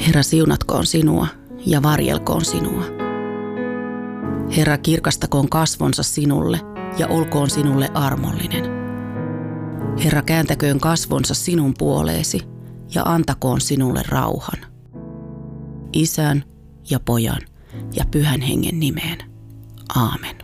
Herra, siunatkoon sinua ja varjelkoon sinua. Herra, kirkastakoon kasvonsa sinulle ja olkoon sinulle armollinen. Herra, kääntäköön kasvonsa sinun puoleesi ja antakoon sinulle rauhan. Isän ja Pojan ja Pyhän Hengen nimeen. Aamen.